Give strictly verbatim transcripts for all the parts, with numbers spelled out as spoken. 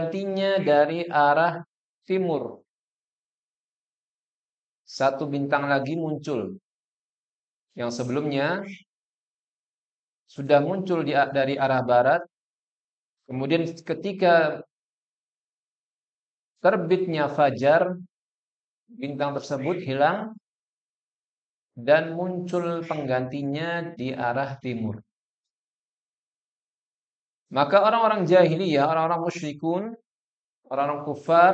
Gantinya dari arah timur. Satu bintang lagi muncul. Yang sebelumnya sudah muncul di, dari arah barat. Kemudian ketika terbitnya fajar, bintang tersebut hilang dan muncul penggantinya di arah timur. Maka orang-orang jahiliyah, orang-orang musyrikun, orang-orang kufar,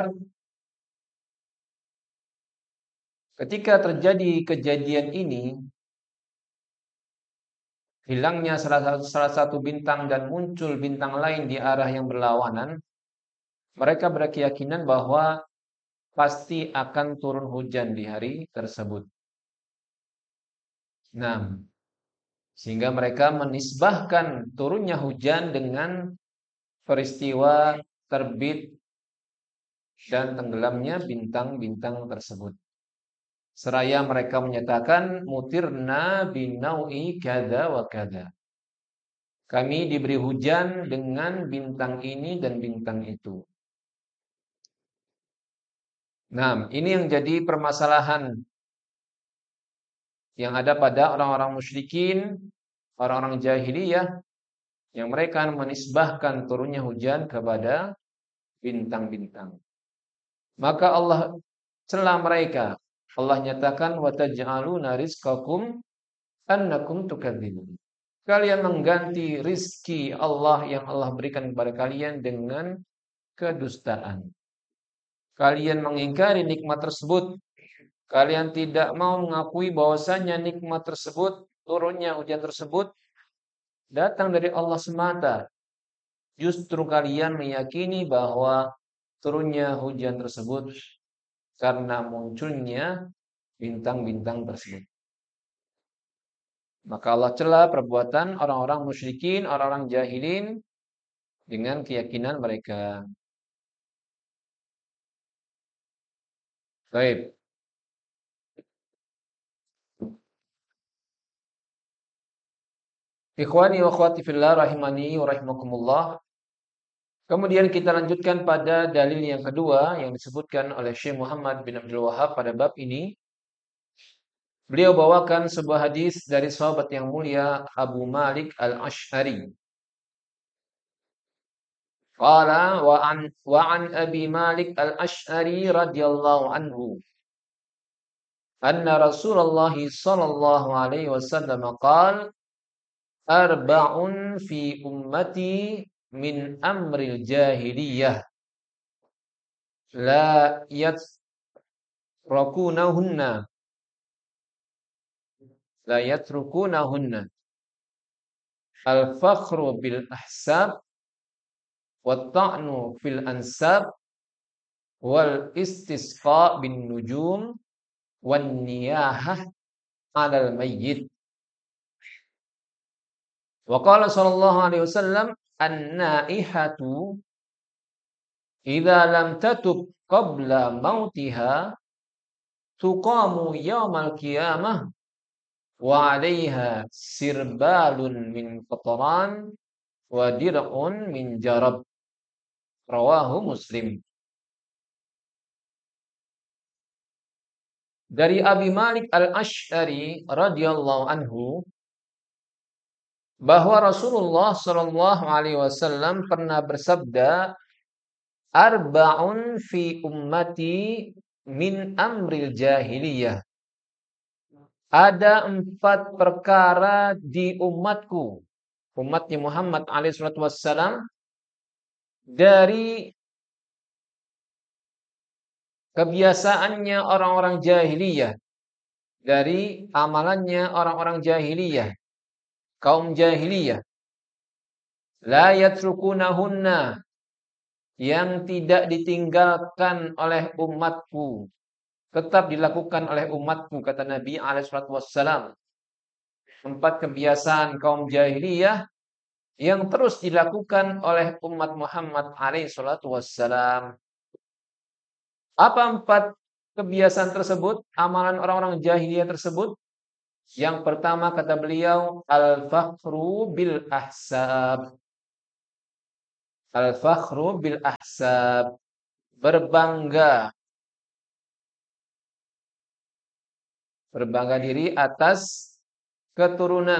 ketika terjadi kejadian ini, hilangnya salah satu, salah satu bintang dan muncul bintang lain di arah yang berlawanan, mereka berkeyakinan bahwa pasti akan turun hujan di hari tersebut. Nah, sehingga mereka menisbahkan turunnya hujan dengan peristiwa terbit dan tenggelamnya bintang-bintang tersebut. Seraya mereka menyatakan mutirna binau'i kada wa kada. Kami diberi hujan dengan bintang ini dan bintang itu. Nah, ini yang jadi permasalahan yang ada pada orang-orang musyrikin, orang-orang jahiliyah, yang mereka menisbahkan turunnya hujan kepada bintang-bintang. Maka Allah cela mereka. Allah nyatakan wa taj'aluna rizqakum annakum tukadzibun. Kalian mengganti rizki Allah yang Allah berikan kepada kalian dengan kedustaan. Kalian mengingkari nikmat tersebut. Kalian tidak mau mengakui bahwasanya nikmat tersebut, turunnya hujan tersebut datang dari Allah semata. Justru kalian meyakini bahwa turunnya hujan tersebut karena munculnya bintang-bintang tersebut. Maka Allah cela perbuatan orang-orang musyrikin, orang-orang jahilin dengan keyakinan mereka. Baik. Ikhwani wa akhwati fillah rahimani wa rahimakumullah. Kemudian kita lanjutkan pada dalil yang kedua yang disebutkan oleh Syekh Muhammad bin Abdul Wahhab pada bab ini. Beliau bawakan sebuah hadis dari sahabat yang mulia Abu Malik Al-Asy'ari. Qala wa an wa an Abi Malik Al-Asy'ari radhiyallahu anhu anna Rasulullah sallallahu alaihi wasallam qala arba'un fi ummati min amril jahiliyah la yatrukunahunna la yatrukunahunna al-fakhru bil ahsab wa ta'nu fil ansab wal istisqa bin nujum wan niyahah 'alal mayyit. Wa qala sallallahu alaihi wasallam an-naihatu idza lam tatub qabla mautiha tuqamu yaumal qiyamah wa 'alaiha sirbalun min qatran wa dir'un min jarab. Rawahu Muslim. Dari Abi Malik Al-Asy'ari radhiyallahu anhu bahwa Rasulullah shallallahu alaihi wasallam pernah bersabda, arba'un fi ummati min amril jahiliyah. Ada empat perkara di umatku, umatnya Muhammad alaihi salatu wassalam, dari kebiasaannya orang-orang jahiliyah, dari amalannya orang-orang jahiliyah, kaum jahiliyah. La yatrukunahunna, yang tidak ditinggalkan oleh umatku, tetap dilakukan oleh umatku, kata Nabi alaihi salatu wassalam. Empat kebiasaan kaum jahiliyah yang terus dilakukan oleh umat Muhammad alaihi salatu wassalam. Apa empat kebiasaan tersebut, amalan orang-orang jahiliyah tersebut? Yang pertama kata beliau, al-fakhru bil ahsab. Al-fakhru bil ahsab, berbangga, berbangga diri atas keturunan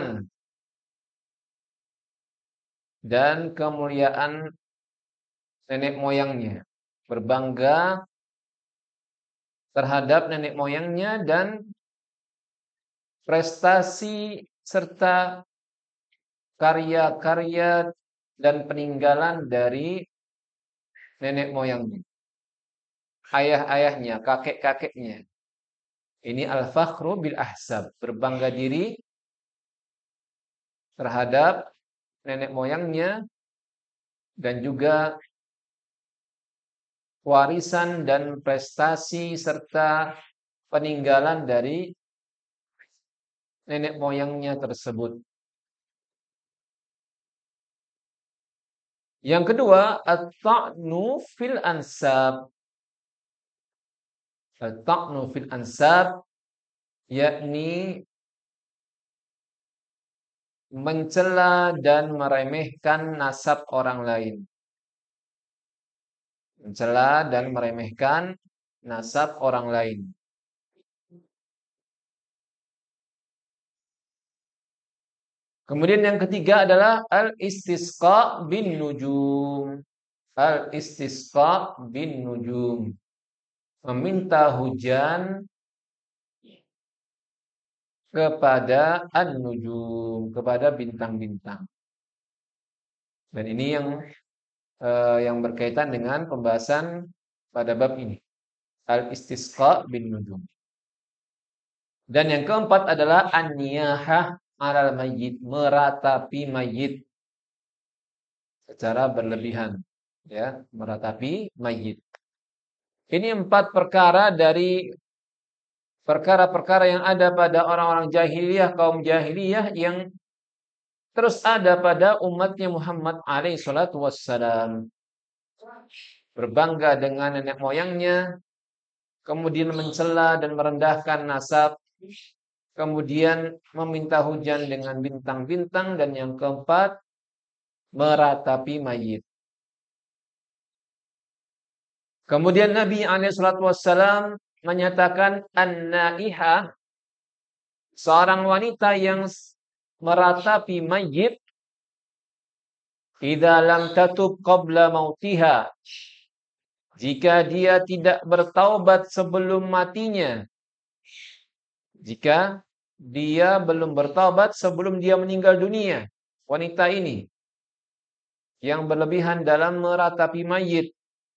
dan kemuliaan nenek moyangnya. Berbangga terhadap nenek moyangnya dan prestasi serta karya-karya dan peninggalan dari nenek moyangnya, ayah-ayahnya, kakek-kakeknya. Ini al-fakhru bil ahsab, berbangga diri terhadap nenek moyangnya dan juga warisan dan prestasi serta peninggalan dari nenek moyangnya tersebut. Yang kedua, at-ta'nu fil ansab. At-ta'nu fil ansab, yakni mencela dan meremehkan nasab orang lain. Mencela dan meremehkan nasab orang lain. Kemudian yang ketiga adalah al-istisqa bin nujum. Al-istisqa bin nujum. Meminta hujan kepada an-nujum, kepada bintang-bintang. Dan ini yang eh, yang berkaitan dengan pembahasan pada bab ini. Al-istisqa bin nujum. Dan yang keempat adalah an-niyahah alal mayyit, meratapi mayit secara berlebihan, ya, meratapi mayit. Ini empat perkara dari perkara-perkara yang ada pada orang-orang jahiliyah, kaum jahiliyah yang terus ada pada umatnya Muhammad alaihi salatu wassalam. Berbangga dengan nenek moyangnya, kemudian mencela dan merendahkan nasab, kemudian meminta hujan dengan bintang-bintang, dan yang keempat, meratapi mayit. Kemudian Nabi alaihi salatu wassalam menyatakan an-naihah, seorang wanita yang meratapi mayit, idza lam tatub qabla mautiha, jika dia tidak bertaubat sebelum matinya, jika dia belum bertaubat sebelum dia meninggal dunia, wanita ini yang berlebihan dalam meratapi mayit,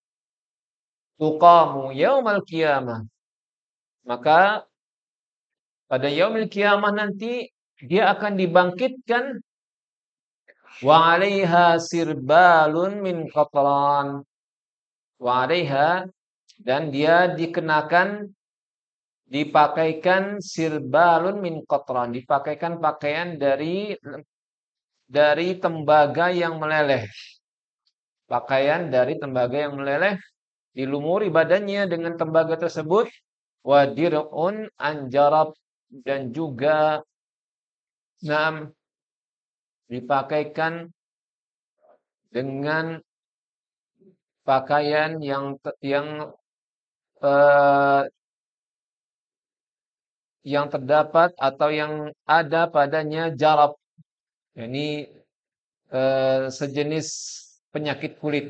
tuqamu yaumal qiyamah, maka pada yaumil qiyamah nanti dia akan dibangkitkan, wa 'alaiha sirbalun min qatran, wa 'alaiha, dan dia dikenakan, dipakaikan sirbalun min qatran, dipakaikan pakaian dari dari tembaga yang meleleh. Pakaian dari tembaga yang meleleh, dilumuri badannya dengan tembaga tersebut, wa dir'un anjarab, dan juga nam dipakaikan dengan pakaian yang yang uh, yang terdapat atau yang ada padanya jarab. Ini uh, sejenis penyakit kulit.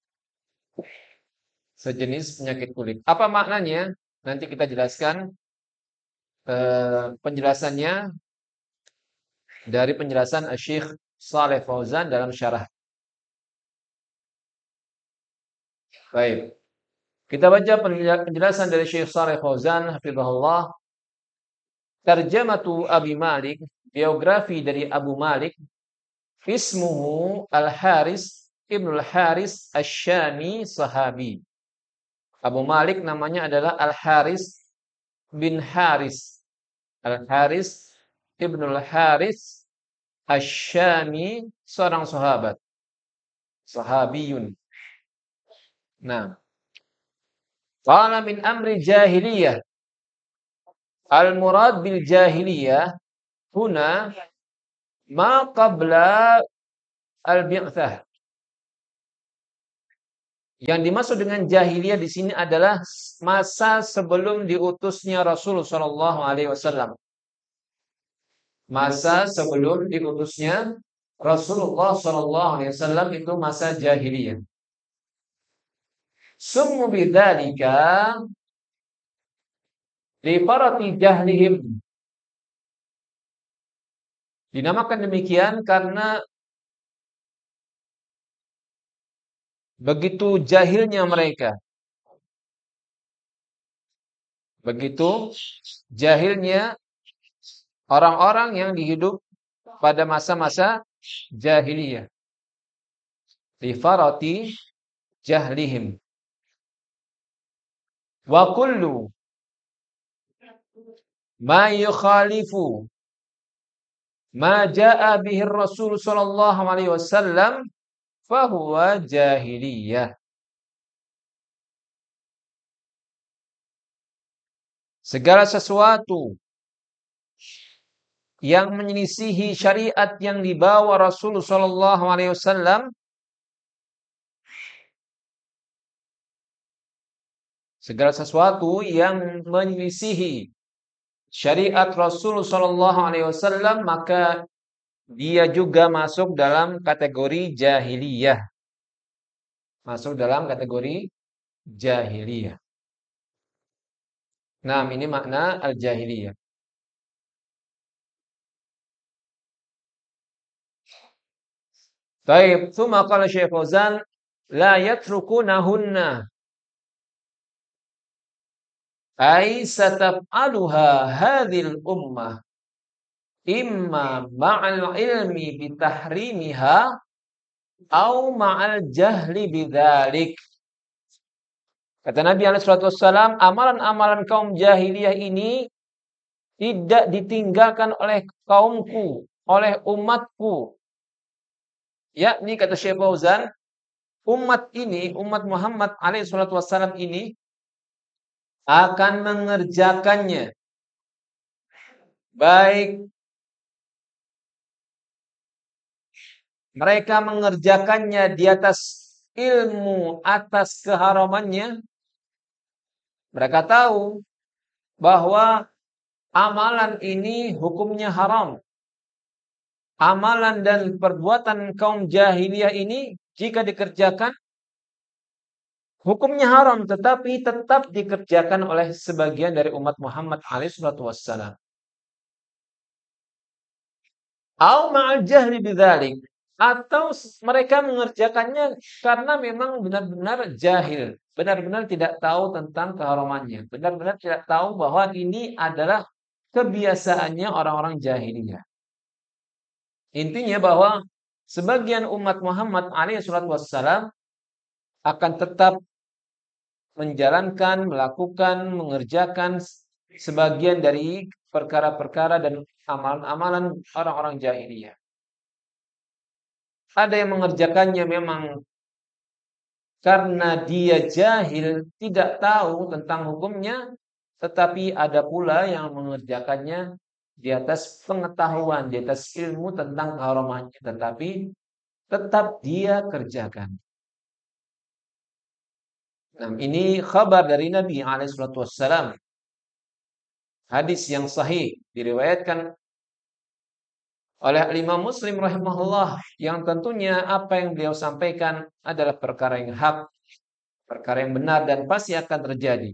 Sejenis penyakit kulit. Apa maknanya? Nanti kita jelaskan uh, penjelasannya dari penjelasan Syekh Shalih Fauzan dalam syarah. Baik. Kita baca penjelasan dari Syekh Shalih Fauzan hafizahullah. Tarjamatu Abi Malik, biografi dari Abu Malik, ismuhu Al-Haris Ibnu Al-Haris Asy-Syami, sahabi. Abu Malik namanya adalah Al-Haris bin Haris. Al-Haris Ibnu Al-Haris Asy-Syami, seorang sahabat. Sahabiyun. Nah, qala min amri jahiliyah. Al-murad bil jahiliyah huna ma qabla al-bi'tsah. Yang dimaksud dengan jahiliyah di sini adalah masa sebelum diutusnya Rasul Shallallahu Alaihi Wasallam. Masa sebelum diutusnya Rasulullah Shallallahu Alaihi Wasallam itu masa jahiliyah. Summu bidzalika li farati jahlihim. Dinamakan demikian karena begitu jahilnya mereka. Begitu jahilnya orang-orang yang hidup pada masa-masa jahiliyah. Li farati jahlihim. Wa kullu ma yukhalifu ma jaa bihi Rasul sallallahu alaihi wasallam fahuwa jahiliyah. Segala sesuatu yang menyelisihi syariat yang dibawa Rasul sallallahu alaihi wasallam, segala sesuatu yang menyelisihi syariat Rasul sallallahu alaihi wasallam, maka dia juga masuk dalam kategori jahiliyah. Masuk dalam kategori jahiliyah. Nah, ini makna al-jahiliyah. Baik, tsumma qala Syekh Fauzan la yatrukunahunna ay sataf'aluha hadhil ummah imma ma'al ilmi bitahrimiha au ma'al jahli bidzalik. Kata Nabi alaihi salatu wassalam, amalan-amalan kaum jahiliyah ini tidak ditinggalkan oleh kaumku, oleh umatku. Yakni kata Syekh Fauzan, umat ini, umat Muhammad alaihi salatu wassalam ini akan mengerjakannya. Baik mereka mengerjakannya di atas ilmu, atas keharamannya. Mereka tahu bahwa amalan ini hukumnya haram. Amalan dan perbuatan kaum jahiliyah ini jika dikerjakan hukumnya haram, tetapi tetap dikerjakan oleh sebagian dari umat Muhammad alaihi salatu wassalam. Au ma'al jahli bidzalik, atau mereka mengerjakannya karena memang benar-benar jahil, benar-benar tidak tahu tentang keharamannya, benar-benar tidak tahu bahwa ini adalah kebiasaannya orang-orang jahiliyah. Intinya bahwa sebagian umat Muhammad alaihi salatu wassalam akan tetap menjalankan, melakukan, mengerjakan sebagian dari perkara-perkara dan amalan-amalan orang-orang jahiliyah. Ada yang mengerjakannya memang karena dia jahil, tidak tahu tentang hukumnya, tetapi ada pula yang mengerjakannya di atas pengetahuan, di atas ilmu tentang keharamannya, tetapi tetap dia kerjakan. Nah, ini kabar dari Nabi alaihi salatu wassalam. Hadis yang sahih diriwayatkan oleh Imam Muslim rahimahullah, yang tentunya apa yang beliau sampaikan adalah perkara yang hak, perkara yang benar dan pasti akan terjadi.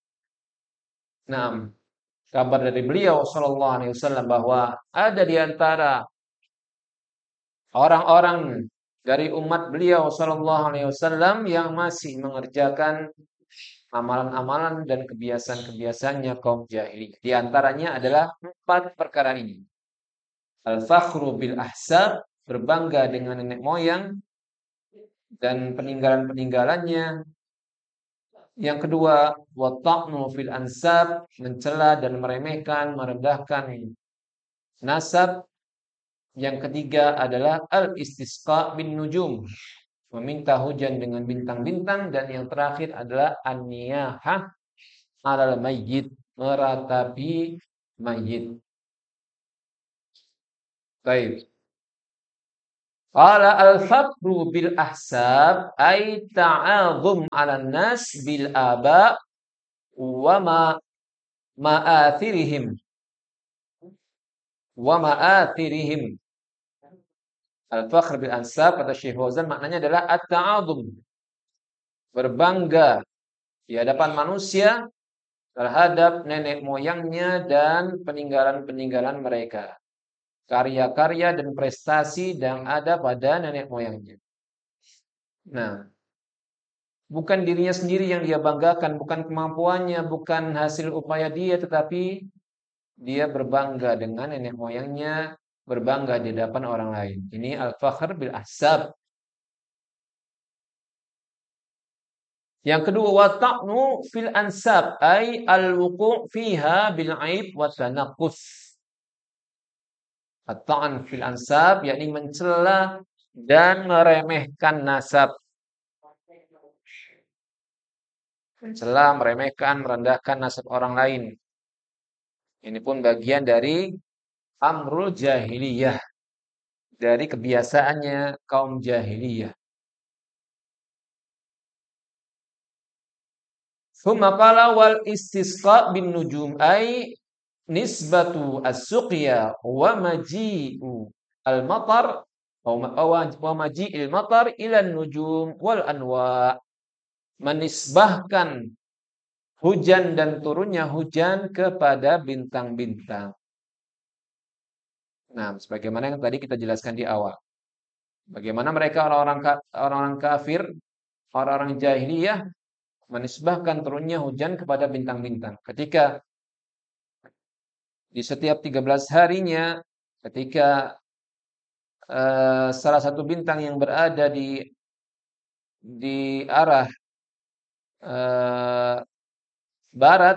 Nah, kabar dari beliau sallallahu alaihi wasallam bahwa ada di antara orang-orang dari umat beliau sallallahu alaihi wasallam yang masih mengerjakan amalan-amalan dan kebiasaan-kebiasaannya kaum jahiliyah. Di antaranya adalah empat perkara ini. Al-fakhru bil ahsab, berbangga dengan nenek moyang dan peninggalan-peninggalannya. Yang kedua, wa ta'nu fil ansab, mencela dan meremehkan, merendahkan nasab. Yang ketiga adalah al-istisqa bin nujum, meminta hujan dengan bintang-bintang. Dan yang terakhir adalah an-niyahah alal mayyit, meratapi mayit. Baik. Qala al-fakhru bil ahsab ay ta'adhum 'alan nas bil aba wa ma ma'athirihim wa ma'athirihim. Al-fakhr bil ansab kata Syekh Fauzan maknanya adalah at-ta'adhum, berbangga di hadapan manusia terhadap nenek moyangnya dan peninggalan-peninggalan mereka. Karya-karya dan prestasi yang ada pada nenek moyangnya. Nah, bukan dirinya sendiri yang dia banggakan, bukan kemampuannya, bukan hasil upaya dia, tetapi dia berbangga dengan nenek moyangnya, berbangga di hadapan orang lain. Ini al-fakhr bil ahsab. Yang kedua, wa ta'nu fil ansab ay al-wuqu' fiha bil aib wa tanaqqus. At-ta'n fil ansab yakni mencela dan meremehkan nasab. Mencela, meremehkan, merendahkan nasab orang lain. Ini pun bagian dari amrul jahiliyah, dari kebiasaannya kaum jahiliyah. Tsumma qala wal istisqa bin nujum ay nisbatu as-suqya wa maji'u al-matar wa maji'il matar ila nujum wal anwa. Menisbahkan hujan dan turunnya hujan kepada bintang-bintang. Nah, sebagaimana yang tadi kita jelaskan di awal. Bagaimana mereka orang-orang orang-orang kafir, orang-orang jahiliyah menisbahkan turunnya hujan kepada bintang-bintang. Ketika di setiap tiga belas harinya, ketika uh, salah satu bintang yang berada di di arah uh, barat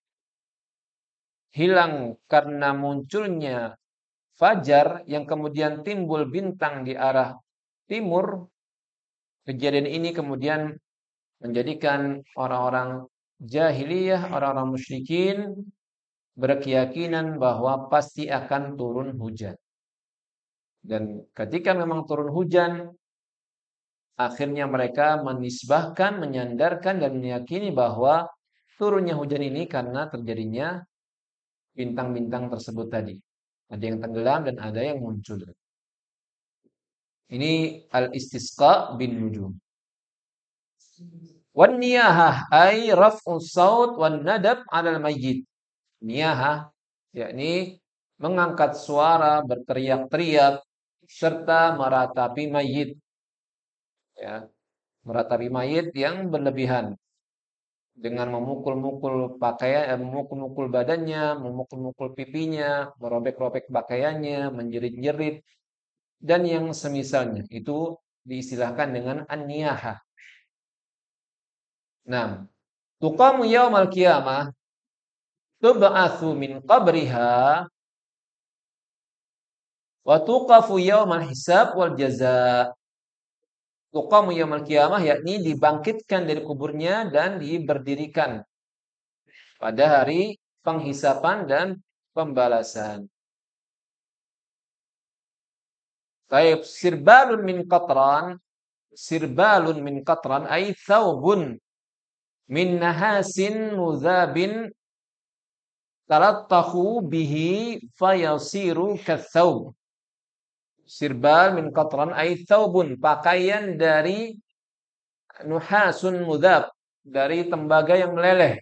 hilang karena munculnya fajar yang kemudian timbul bintang di arah timur, kejadian ini kemudian menjadikan orang-orang jahiliyah, orang-orang musyrikin berkeyakinan bahwa pasti akan turun hujan. Dan ketika memang turun hujan, akhirnya mereka menisbahkan, menyandarkan dan meyakini bahwa turunnya hujan ini karena terjadinya bintang-bintang tersebut tadi. Ada yang tenggelam dan ada yang muncul. Ini al-istisqa bin nujum. Wan niyahah ay raf'u saut wan nadab 'alal mayyit. Niyahah yakni mengangkat suara, berteriak-teriak serta meratapi mayit. Ya, meratapi mayit yang berlebihan dengan memukul-mukul pakaian, eh, memukul-mukul badannya, memukul-mukul pipinya, merobek-robek pakaiannya, menjerit-jerit dan yang semisalnya. Itu diistilahkan dengan an-niyahah. Nah, tuqamu yaumal qiyamah tub'atsu min qabriha wa tuqafu yaumal hisab wal jazaa. Tuqamu yaumal qiyamah yakni dibangkitkan dari kuburnya dan diberdirikan pada hari penghisapan dan pembalasan. Taib sirbalun min qatran, sirbalun min qatran ay thawbun min nahasin muzabin talattahu bihi fayasiru kathawb. Sirbal min qatran ay thawbun, pakaian dari nuhasun mudhab, dari tembaga yang meleleh.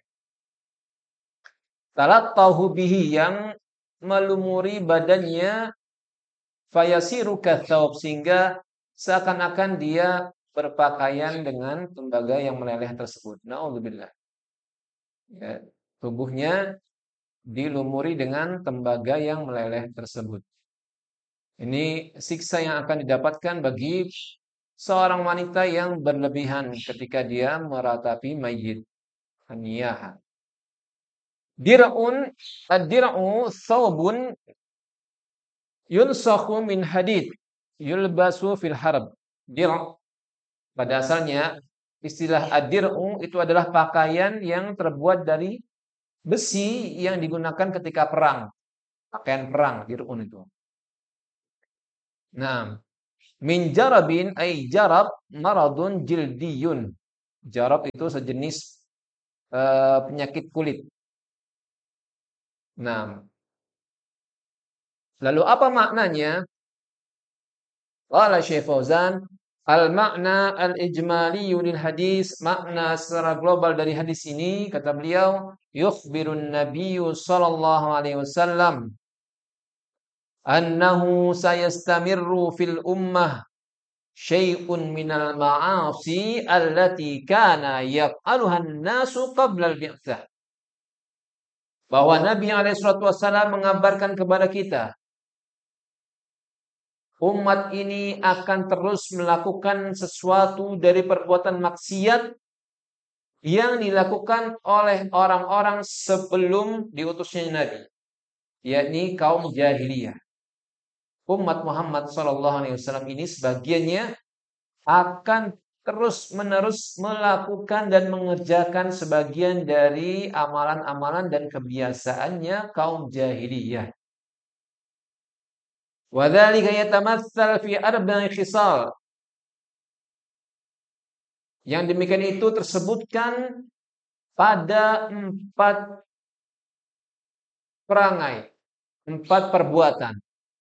Talattahu bihi, yang melumuri badannya, fayasiru kathawb, sehingga seakan-akan dia berpakaian dengan tembaga yang meleleh tersebut. Na'udzubillah. Ya, tubuhnya dilumuri dengan tembaga yang meleleh tersebut. Ini siksa yang akan didapatkan bagi seorang wanita yang berlebihan ketika dia meratapi mayit. Niyaha. Dir'un, ad-dir'u thawbun yunsakhu min hadid yulbasu fil harb. Dir' pada asalnya istilah ad-dir'u itu adalah pakaian yang terbuat dari besi yang digunakan ketika perang. Pakaian perang, dir'un itu. Nah, Min jarabin ay jarab maradun jildiyun. Jarab itu sejenis uh, penyakit kulit. Nah, lalu apa maknanya? Qala Syekh Fauzan, al-makna al-ijmali lil hadis, makna secara global dari hadis ini kata beliau, yukhbirun nabiyyu sallallahu alaihi wasallam annahu sayastamirru fil ummah syai'un minal ma'asi allati kana yaf'aluha an-nasu qabla al-bi'tsah. Bahwa Nabi alaihi salatu wasallam mengabarkan kepada kita, umat ini akan terus melakukan sesuatu dari perbuatan maksiat yang dilakukan oleh orang-orang sebelum diutusnya Nabi, yakni kaum jahiliyah. Umat Muhammad sallallahu alaihi wasallam ini sebagiannya akan terus-menerus melakukan dan mengerjakan sebagian dari amalan-amalan dan kebiasaannya kaum jahiliyah. Wa dzalika yatamatsal fi arba'i khisal. Yang demikian itu tersebutkan pada empat perangai, empat perbuatan.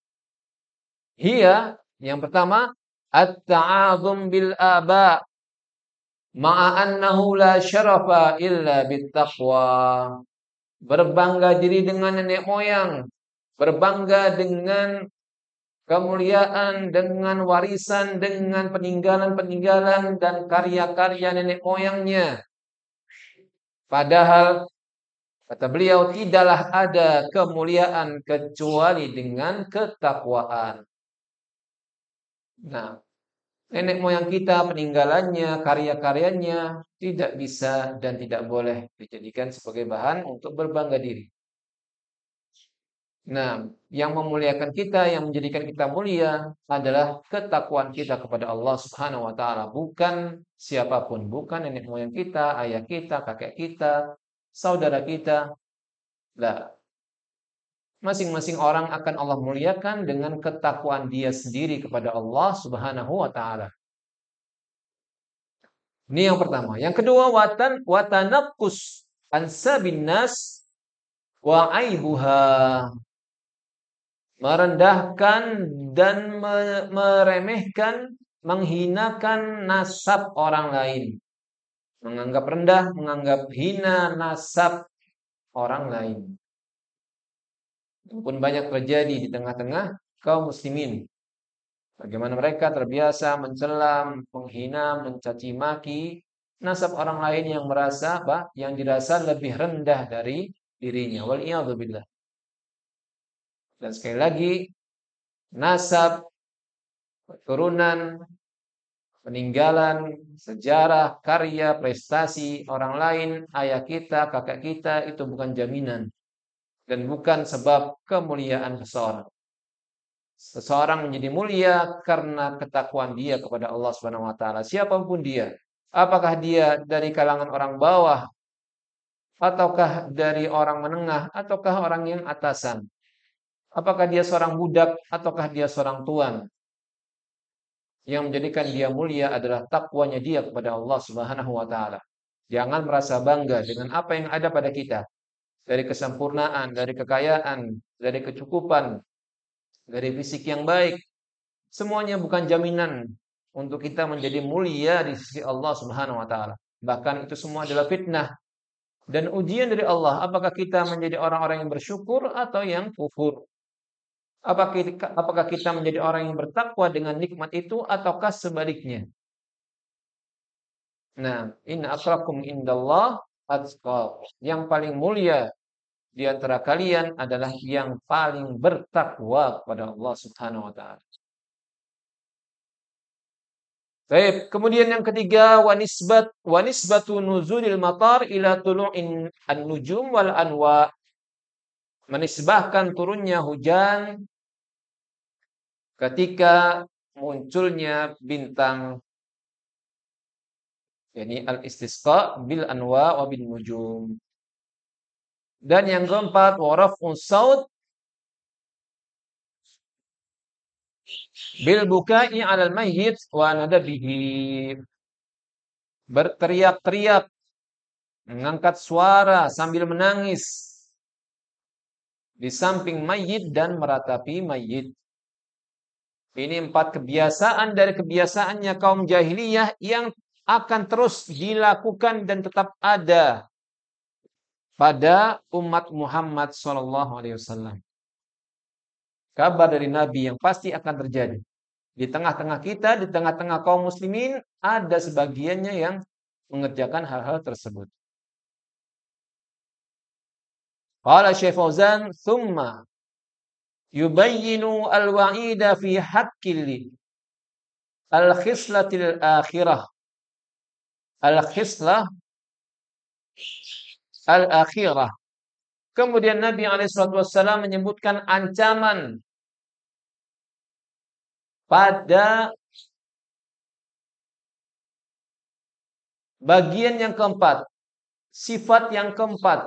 Hiya, yang pertama, at-ta'adzum bil aba, ma'a annahu la syarafa illa bittaqwa. Berbangga diri dengan nenek moyang, berbangga dengan kemuliaan, dengan warisan, dengan peninggalan-peninggalan dan karya-karya nenek moyangnya. Padahal kata beliau, tidaklah ada kemuliaan kecuali dengan ketakwaan. Nah, nenek moyang kita, peninggalannya, karya-karyanya tidak bisa dan tidak boleh dijadikan sebagai bahan untuk berbangga diri. Nah, yang memuliakan kita, yang menjadikan kita mulia adalah ketakwaan kita kepada Allah Subhanahu wa taala, bukan siapapun, bukan nenek moyang kita, ayah kita, kakek kita, saudara kita. Lah, masing-masing orang akan Allah muliakan dengan ketakwaan dia sendiri kepada Allah Subhanahu wa taala. Ini yang pertama. Yang kedua, watan watanaqqus ansabin nas wa aibuha. Merendahkan dan meremehkan, menghinakan nasab orang lain. Menganggap rendah, menganggap hina nasab orang lain. Itu pun banyak terjadi di tengah-tengah kaum muslimin. Bagaimana mereka terbiasa mencela, menghina, mencaci maki nasab orang lain yang merasa apa? Yang dirasa lebih rendah dari dirinya. Wal'iyadzubillah. Dan sekali lagi, nasab, keturunan, peninggalan, sejarah, karya, prestasi orang lain, ayah kita, kakak kita, itu bukan jaminan dan bukan sebab kemuliaan seseorang. Seseorang menjadi mulia karena ketakwaan dia kepada Allah Subhanahu wa taala, siapapun dia. Apakah dia dari kalangan orang bawah, ataukah dari orang menengah, ataukah orang yang atasan? Apakah dia seorang budak, ataukah dia seorang tuan? Yang menjadikan dia mulia adalah takwanya dia kepada Allah Subhanahu wa taala. Jangan merasa bangga dengan apa yang ada pada kita. Dari kesempurnaan, dari kekayaan, dari kecukupan, dari fisik yang baik. Semuanya bukan jaminan untuk kita menjadi mulia di sisi Allah Subhanahu wa taala. Bahkan itu semua adalah fitnah dan ujian dari Allah. Apakah kita menjadi orang-orang yang bersyukur atau yang kufur? Apakah kita menjadi orang yang bertakwa dengan nikmat itu ataukah sebaliknya? Nah, inna akrakum indallah atqakum. Yang paling mulia di antara kalian adalah yang paling bertakwa kepada Allah Subhanahu wa taala. Baik, kemudian yang ketiga, wanisbat wanisbatu nuzulil matar ila tulu'in an-nujum wal anwa. Menisbahkan turunnya hujan ketika munculnya bintang, yakni al-istisqa bil anwa wa bin nujum. Dan yang keempat, waraf'un saut bil bukai 'alal mayyit wa nadabihi. Berteriak-teriak, mengangkat suara sambil menangis di samping mayit dan meratapi mayit. Ini empat kebiasaan dari kebiasaannya kaum jahiliyah yang akan terus dilakukan dan tetap ada pada umat Muhammad sallallahu alaihi wasallam. Kabar dari Nabi yang pasti akan terjadi. Di tengah-tengah kita, di tengah-tengah kaum muslimin, ada sebagiannya yang mengerjakan hal-hal tersebut. Qala Syekh Fauzan, "Tsumma yubayyinu al-wa'ida fi haqqil al-khislatil akhirah." Al-khislah al-akhirah. Kemudian Nabi alaihi wasallam menyebutkan ancaman pada bagian yang keempat, sifat yang keempat,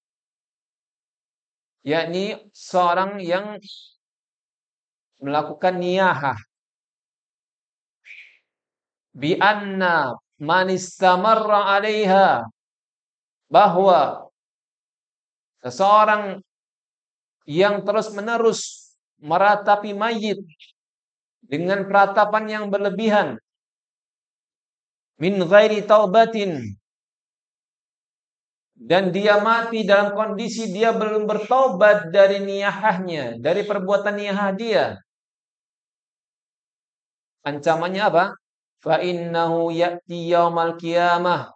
yakni seorang yang melakukan niyahah. Bi anna man istamarra 'alaiha, bahwa seseorang yang terus-menerus meratapi mayit dengan peratapan yang berlebihan, min ghairi taubatin, dan dia mati dalam kondisi dia belum bertobat dari niyahahnya, dari perbuatan niyahah dia. Ancamannya apa? Fa innahu ya'ti yaumal qiyamah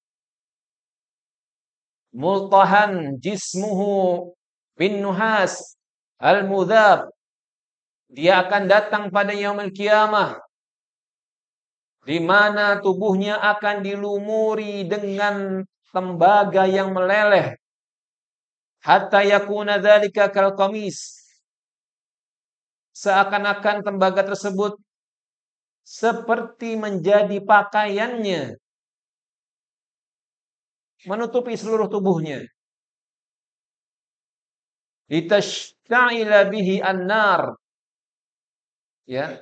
multahan jismuhu bin nuhas al-mudhab. Dia akan datang pada yaumul qiyamah di mana tubuhnya akan dilumuri dengan tembaga yang meleleh, hatta yakuna dzalika kal qamis, seakan-akan tembaga tersebut seperti menjadi pakaiannya, menutupi seluruh tubuhnya. Litashta'ila bihi an-nar, ya,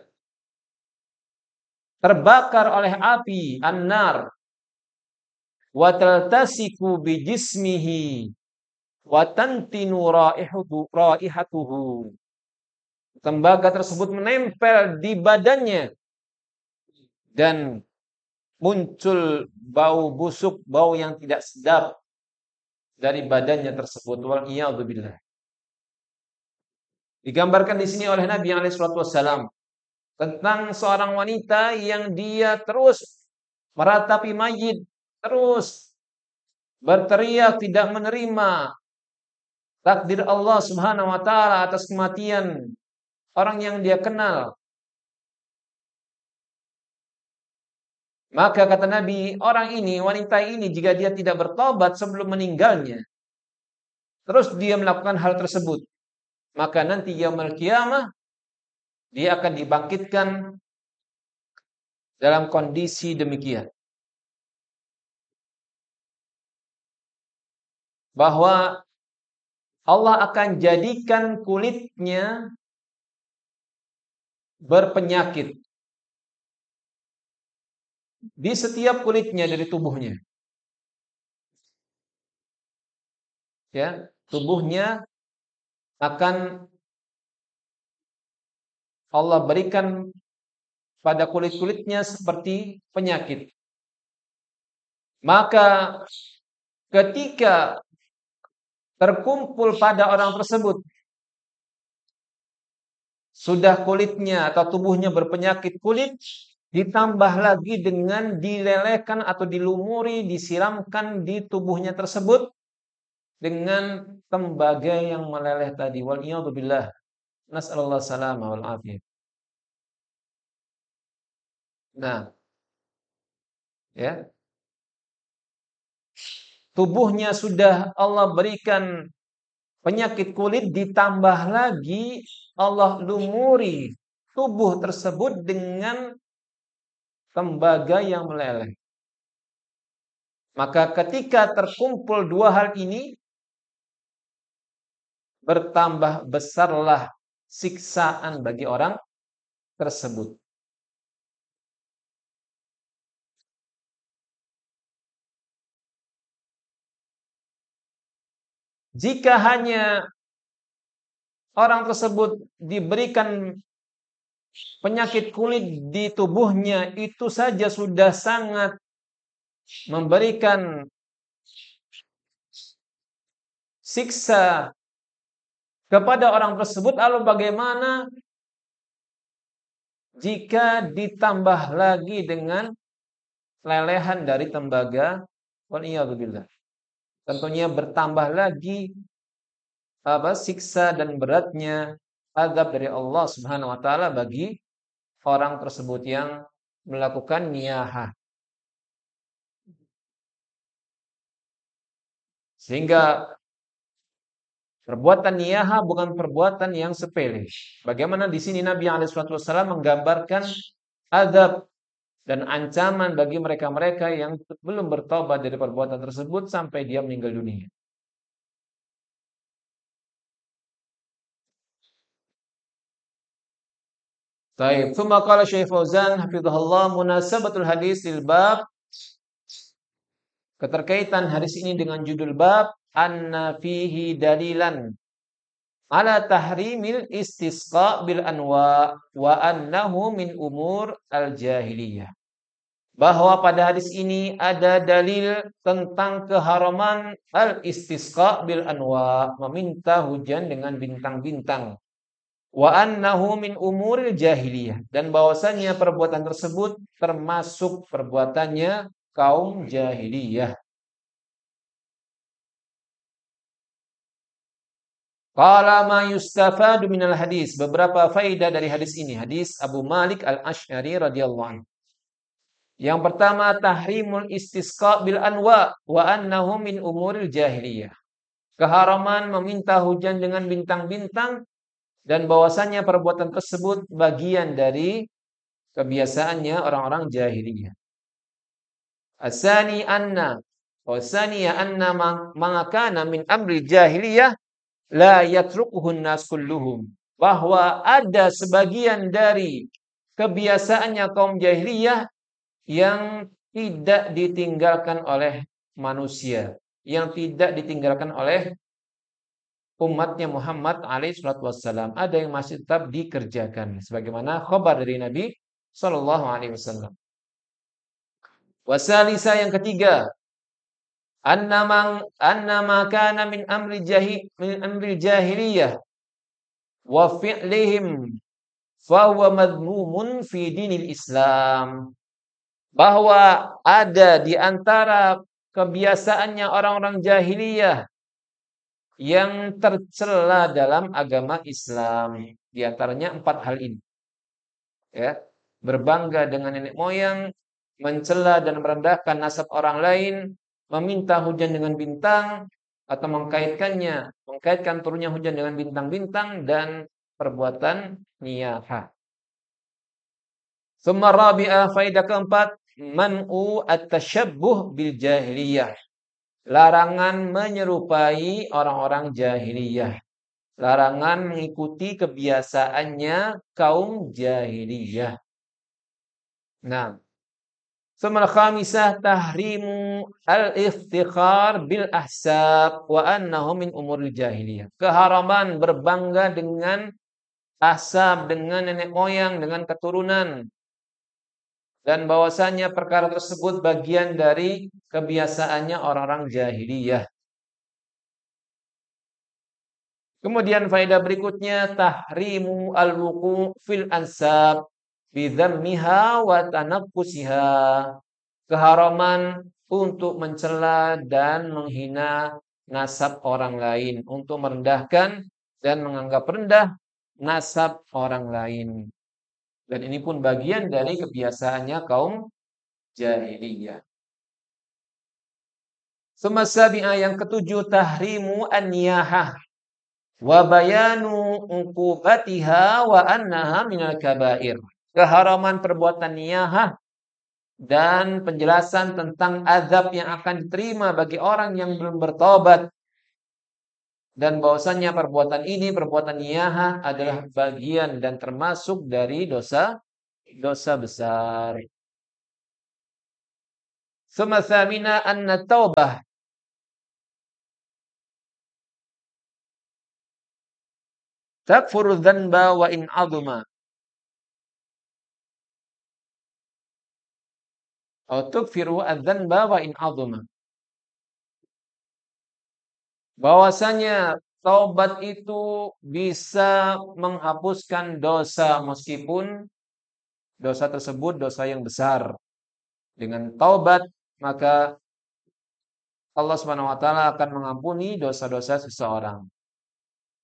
terbakar oleh api an-nar, wa taltasiku bi jismihi wa tantinu raihatuhu raihatuhu. Tembaga tersebut menempel di badannya dan muncul bau busuk, bau yang tidak sedap dari badannya tersebut. Wal iyadzu billah. Digambarkan di sini oleh Nabi alaihi wasallam tentang seorang wanita yang dia terus meratapi mayit, terus berteriak tidak menerima takdir Allah Subhanahu wa taala atas kematian orang yang dia kenal. Maka kata Nabi, orang ini, wanita ini, jika dia tidak bertobat sebelum meninggalnya, terus dia melakukan hal tersebut, maka nanti yaumul qiyamah dia akan dibangkitkan dalam kondisi demikian. Bahwa Allah akan jadikan kulitnya berpenyakit di setiap kulitnya dari tubuhnya. Ya, tubuhnya akan Allah berikan pada kulit-kulitnya seperti penyakit. Maka ketika terkumpul pada orang tersebut sudah kulitnya atau tubuhnya berpenyakit kulit, ditambah lagi dengan dilelehkan atau dilumuri, disiramkan di tubuhnya tersebut dengan tembaga yang meleleh tadi. Wal iyadzu billah. Nas'alullah salamah wal afiyah. Nah, ya. Tubuhnya sudah Allah berikan penyakit kulit, ditambah lagi Allah lumuri tubuh tersebut dengan tembaga yang meleleh. Maka ketika terkumpul dua hal ini, bertambah besarlah siksaan bagi orang tersebut. Jika hanya orang tersebut diberikan penyakit kulit di tubuhnya, itu saja sudah sangat memberikan siksa kepada orang tersebut. Lalu bagaimana jika ditambah lagi dengan lelehan dari tembaga? Waliyadzubillah. Tentunya bertambah lagi apa siksa dan beratnya azab dari Allah Subhanahu wa taala bagi orang tersebut yang melakukan niyahah. Sehingga perbuatan niyahah bukan perbuatan yang sepele. Bagaimana di sini Nabi alaihi wasallam menggambarkan azab dan ancaman bagi mereka-mereka yang belum bertobat dari perbuatan tersebut sampai dia meninggal dunia. Baik, thumma qala Syekh Fauzan hafizahullah munasabatul hadis lil bab, keterkaitan hadis ini dengan judul bab, anna fihi dalilan ala tahrimil istisqa bil anwa wa annahu min umur al jahiliyah. Bahwa pada hadis ini ada dalil tentang keharaman al istisqa bil anwa, meminta hujan dengan bintang-bintang. Wa annahu min umuril jahiliyah, dan bahwasanya perbuatan tersebut termasuk perbuatannya kaum jahiliyah. Qala ma yustafadu minal hadis, beberapa faedah dari hadis ini. Hadis Abu Malik Al-Asy'ari radhiyallahu anhu. Yang pertama, tahrimul istisqa bil anwa wa annahu min umuril jahiliyah. Keharaman meminta hujan dengan bintang-bintang dan bahwasanya perbuatan tersebut bagian dari kebiasaannya orang-orang jahiliyah. Asani anna wa saniya anna ma kana min amri jahiliyah la yatrukuhun nas kulluhum. Bahwa ada sebagian dari kebiasaannya kaum jahiliyah yang tidak ditinggalkan oleh manusia, yang tidak ditinggalkan oleh umatnya Muhammad alaihi salatu wassalam. Ada yang masih tetap dikerjakan sebagaimana khabar dari Nabi sallallahu alaihi wasallam. Wasalisa, yang ketiga, annama annama kana min amri jahil min amri jahiliyah wa fi'lihim fa huwa madhmumun fi dinil Islam. Bahwa ada di antara kebiasaannya orang-orang jahiliyah yang tercela dalam agama Islam. Di antaranya empat hal ini. Ya, berbangga dengan nenek moyang, mencela dan merendahkan nasab orang lain, meminta hujan dengan bintang, atau mengkaitkannya, mengkaitkan turunnya hujan dengan bintang-bintang, dan perbuatan niyahah. Tsumma rabi'ah, faedah keempat, man'u at-tashabbuh bil jahiliyah. Larangan menyerupai orang-orang jahiliyah. Larangan mengikuti kebiasaannya kaum jahiliyah. Nah, tsumma khamisah, tahrimu al-iftikhar bil ahsab wa annahu min umuril jahiliyah. Keharaman berbangga dengan ahsab, dengan nenek moyang, dengan keturunan, dan bahwasanya perkara tersebut bagian dari kebiasaannya orang-orang jahiliyah. Kemudian faedah berikutnya, tahrimu al-wuqu' fil ansab bi dzammiha wa tanaqqusiha. Keharaman untuk mencela dan menghina nasab orang lain, untuk merendahkan dan menganggap rendah nasab orang lain. Dan ini pun bagian dari kebiasaannya kaum jahiliyah. Semasabi'ah, yang ketujuh, tahrimu an-niyahah wa bayanu uqubatiha wa annaha minal kabair. Keharaman perbuatan niyahah dan penjelasan tentang azab yang akan diterima bagi orang yang belum bertobat. dan bahwasanya perbuatan ini, perbuatan niyahah adalah bagian dan termasuk dari dosa dosa besar. Tsumma tsamina anna taubah takfuru dzanba wa in 'azuma. Atau tukfiru adzanba wa in 'azuma. Bahwasanya taubat itu bisa menghapuskan dosa meskipun dosa tersebut dosa yang besar. Dengan taubat maka Allah Subhanahu wa taala akan mengampuni dosa-dosa seseorang.